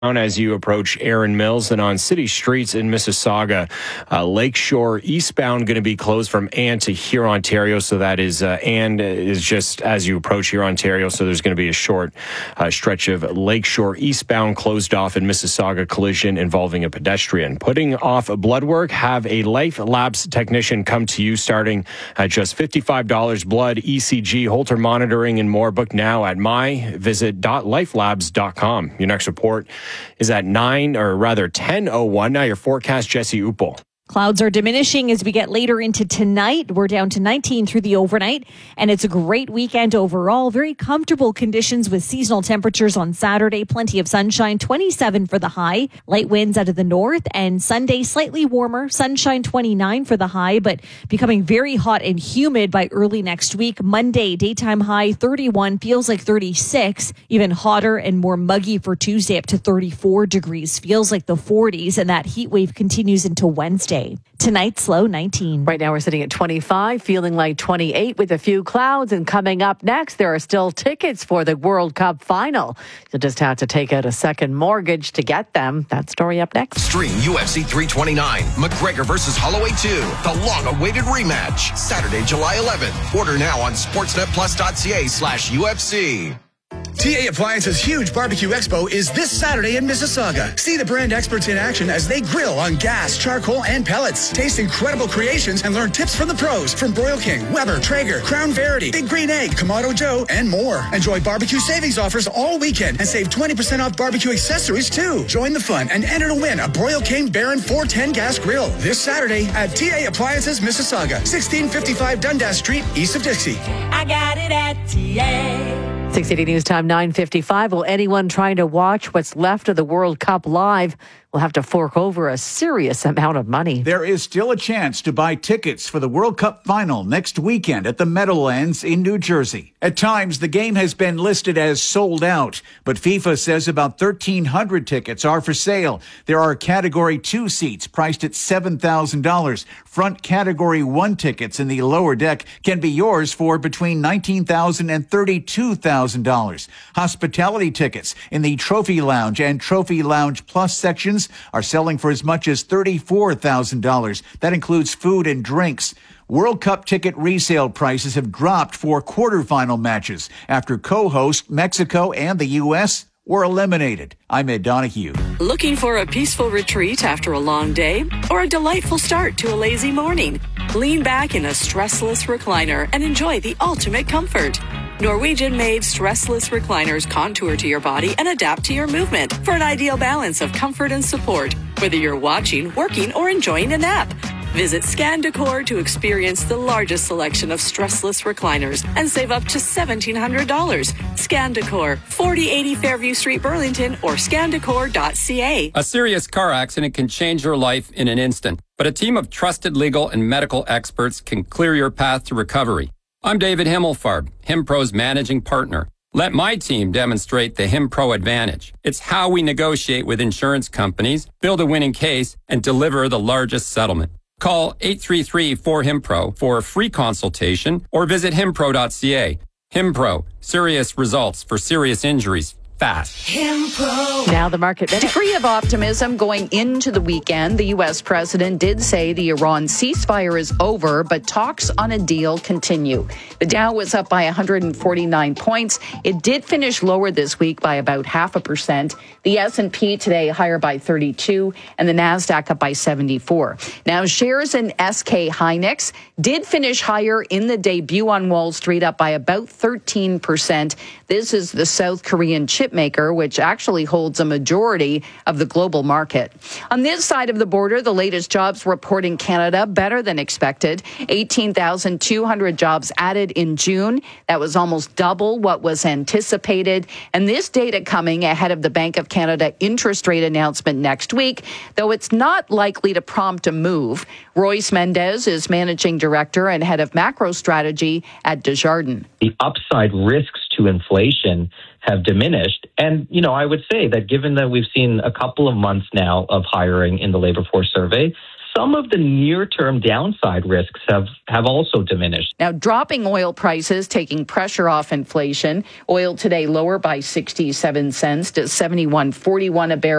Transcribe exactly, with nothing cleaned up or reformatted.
as you approach Erin Mills, and on city streets in Mississauga, uh, Lakeshore eastbound going to be closed from Anne to Huron, Ontario. So that is uh, Anne is just as you approach Huron, Ontario. So there's going to be a short uh, stretch of Lakeshore eastbound closed off in Mississauga, collision involving a pedestrian. Putting off blood work, have a Life Labs technician come to you starting at just fifty-five dollars. Blood, E C G, Holter monitoring, and more. Book now at my visit dot life labs dot com. Your next report is at nine, or rather ten oh one. Now your forecast, Jesse Upel. Clouds are diminishing as we get later into tonight. We're down to nineteen through the overnight, and it's a great weekend overall. Very comfortable conditions with seasonal temperatures on Saturday. Plenty of sunshine, twenty-seven for the high. Light winds out of the north, and Sunday slightly warmer. Sunshine, twenty-nine for the high, but becoming very hot and humid by early next week. Monday, daytime high, thirty-one, feels like thirty-six. Even hotter and more muggy for Tuesday, up to thirty-four degrees. Feels like the forties, and that heat wave continues into Wednesday. Tonight's low, nineteen. Right now we're sitting at twenty-five, feeling like twenty-eight with a few clouds. And coming up next, there are still tickets for the World Cup final. You'll just have to take out a second mortgage to get them. That story up next. Stream U F C three twenty-nine, McGregor versus Holloway two, the long-awaited rematch. Saturday, July eleventh. Order now on sportsnetplus.ca slash UFC. T A Appliances' huge barbecue expo is this Saturday in Mississauga. See the brand experts in action as they grill on gas, charcoal, and pellets. Taste incredible creations and learn tips from the pros from Broil King, Weber, Traeger, Crown Verity, Big Green Egg, Kamado Joe, and more. Enjoy barbecue savings offers all weekend and save twenty percent off barbecue accessories too. Join the fun and enter to win a Broil King Baron four ten gas grill this Saturday at T A Appliances Mississauga, sixteen fifty-five Dundas Street, east of Dixie. I got it at T A. six eighty News Time, nine fifty-five. Will anyone trying to watch what's left of the World Cup live will have to fork over a serious amount of money? There is still a chance to buy tickets for the World Cup final next weekend at the Meadowlands in New Jersey. At times, the game has been listed as sold out, but FIFA says about thirteen hundred tickets are for sale. There are Category two seats priced at seven thousand dollars. Front Category one tickets in the lower deck can be yours for between nineteen thousand dollars and thirty-two thousand dollars. Hospitality tickets in the Trophy Lounge and Trophy Lounge Plus sections are selling for as much as thirty-four thousand dollars. That includes food and drinks. World Cup ticket resale prices have dropped for quarterfinal matches after co-host Mexico and the U S were eliminated. I'm Ed Donahue. Looking for a peaceful retreat after a long day or a delightful start to a lazy morning? Lean back in a stressless recliner and enjoy the ultimate comfort. Norwegian-made stressless recliners contour to your body and adapt to your movement for an ideal balance of comfort and support, whether you're watching, working, or enjoying a nap. Visit Scan Decor to experience the largest selection of stressless recliners and save up to seventeen hundred dollars. Scan Decor, forty eighty Fairview Street, Burlington, or scan decor dot c a. A serious car accident can change your life in an instant, but a team of trusted legal and medical experts can clear your path to recovery. I'm David Himmelfarb, HimPro's managing partner. Let my team demonstrate the HimPro advantage. It's how we negotiate with insurance companies, build a winning case, and deliver the largest settlement. Call eight three three, four, HIMPRO for a free consultation or visit himpro dot c a. HimPro, serious results for serious injuries fast. HimPro. Now the market. Degree of optimism going into the weekend. The U S president did say the Iran ceasefire is over, but talks on a deal continue. The Dow was up by one hundred forty-nine points. It did finish lower this week by about half a percent. The S and P today higher by thirty-two, and the Nasdaq up by seventy-four. Now shares in S K Hynix did finish higher in the debut on Wall Street, up by about thirteen percent. This is the South Korean chip maker, which actually holds a majority of the global market. On this side of the border, the latest jobs report in Canada better than expected. eighteen thousand two hundred jobs added in June. That was almost double what was anticipated. And this data coming ahead of the Bank of Canada interest rate announcement next week, though it's not likely to prompt a move. Royce Mendez is managing director and head of macro strategy at Desjardins. The upside risks to inflation have diminished. And, you know, I would say that given that we've seen a couple of months now of hiring in the labor force survey, some of the near-term downside risks have, have also diminished. Now, dropping oil prices taking pressure off inflation. Oil today lower by sixty-seven cents to seventy-one forty-one a barrel.